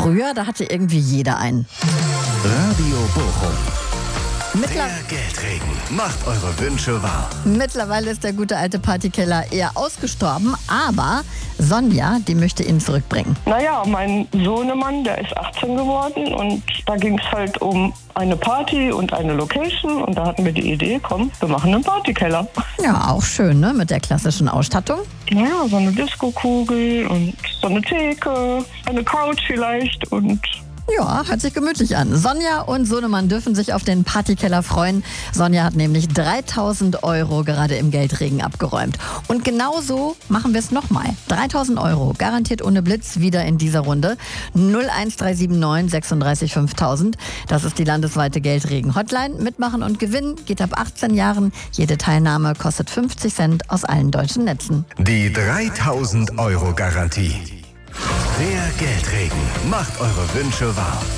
Früher, da hatte irgendwie jeder einen. Radio Bochum. Mittler Der Geldregen macht eure Wünsche wahr. Mittlerweile ist der gute alte Partykeller eher ausgestorben, aber Sonja, die möchte ihn zurückbringen. Naja, mein Sohnemann, der ist 18 geworden und da ging es halt um eine Party und eine Location und da hatten wir die Idee, komm, wir machen einen Partykeller. Ja, auch schön, ne? Mit der klassischen Ausstattung. Naja, so eine Disco-Kugel und so eine Theke, eine Couch vielleicht und... Ja, hört sich gemütlich an. Sonja und Sohnemann dürfen sich auf den Partykeller freuen. Sonja hat nämlich 3.000 € gerade im Geldregen abgeräumt. Und genauso machen wir es nochmal. 3.000 €, garantiert ohne Blitz, wieder in dieser Runde. 01379 36 5000. Das ist die landesweite Geldregen-Hotline. Mitmachen und gewinnen geht ab 18 Jahren. Jede Teilnahme kostet 50 Cent aus allen deutschen Netzen. Die 3.000 € Garantie. Der Geldregen macht eure Wünsche wahr.